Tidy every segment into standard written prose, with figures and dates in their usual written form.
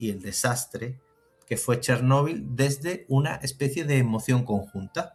y el desastre que fue Chernòbil desde una especie de emoción conjunta.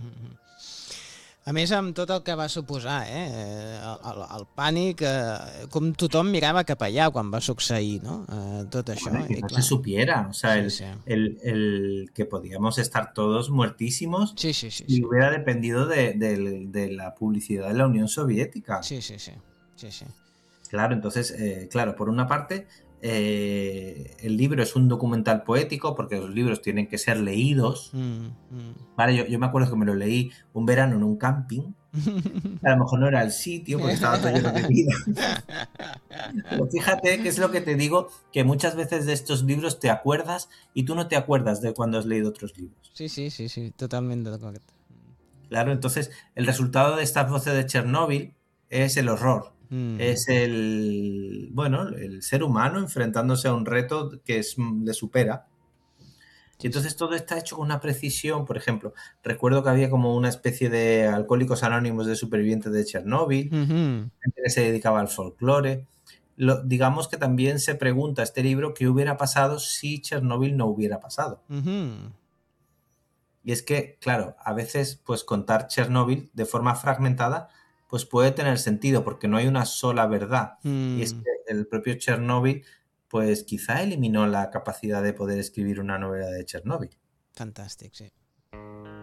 A més, amb tot el que va suposar, el pànic, com tothom mirava cap allà quan va succeir, no? Tot això, Bueno, que i no se clar. supiera, o sea, Sí, sí. el que podíamos estar todos muertísimos Sí, sí, sí, si sí. hubiera dependido de la publicidad de la Unión Soviética. Sí, sí, sí. Sí, sí. Claro, entonces, claro, por una parte, el libro es un documental poético porque los libros tienen que ser leídos. Vale, yo me acuerdo que me lo leí un verano en un camping. A lo mejor no era el sitio porque estaba todo lleno de vida. Pero fíjate que es lo que te digo, que muchas veces de estos libros te acuerdas y tú no te acuerdas de cuando has leído otros libros. Sí, sí, sí, sí, totalment d'acord. Claro, entonces el resultado de estas voces de Chernóbil es el horror. Es el ser humano enfrentándose a un reto que le supera. Y Sí, sí. entonces todo está hecho con una precisión. Por ejemplo, recuerdo que había como una especie de alcohólicos anónimos de supervivientes de Chernóbil, gente que se dedicaba al folclore. Digamos que también se pregunta este libro qué hubiera pasado si Chernóbil no hubiera pasado. Y es que, claro, a veces pues contar Chernóbil de forma fragmentada pues puede tener sentido porque no hay una sola verdad. Y es que el propio Chernóbil pues quizá eliminó la capacidad de poder escribir una novela de Chernóbil. Fantàstic, sí.